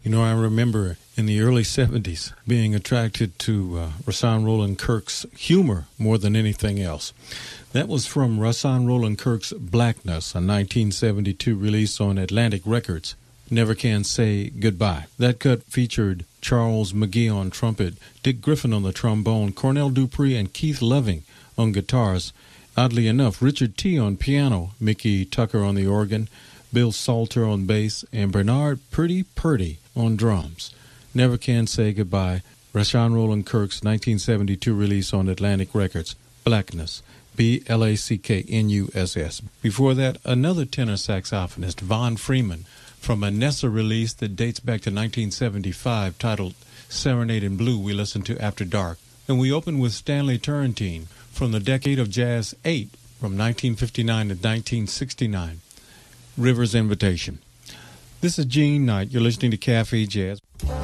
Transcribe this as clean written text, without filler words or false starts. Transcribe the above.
You know, I remember in the early 70s being attracted to Rahsaan Roland Kirk's humor more than anything else. That was from Rahsaan Roland Kirk's Blackness, a 1972 release on Atlantic Records, Never Can Say Goodbye. That cut featured Charles McGee on trumpet, Dick Griffin on the trombone, Cornell Dupree and Keith Loving on guitars. Oddly enough, Richard T. on piano, Mickey Tucker on the organ, Bill Salter on bass, and Bernard Purdy on drums. Never Can Say Goodbye, Rahsaan Roland Kirk's 1972 release on Atlantic Records, Blackness, Blacknuss. Before that, another tenor saxophonist, Von Freeman, from a Nessa release that dates back to 1975 titled Serenade in Blue, we listened to After Dark. And we opened with Stanley Turrentine from the Decade of Jazz 8 from 1959 to 1969, River's Invitation. This is Gene Knight. You're listening to Cafe Jazz.